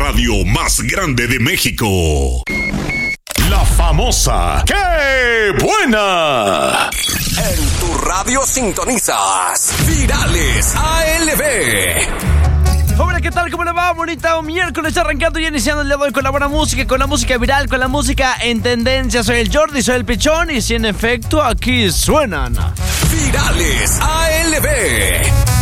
radio más grande de México. La famosa ¡Qué buena! En tu radio sintonizas Virales ALB. Hola, ¿qué tal? ¿Cómo le va? Bonita miércoles arrancando y iniciando el día de hoy con la buena música, con la música viral, con la música en tendencia. Soy el Jordi, soy el Pichón y si en efecto aquí suenan Virales ALB.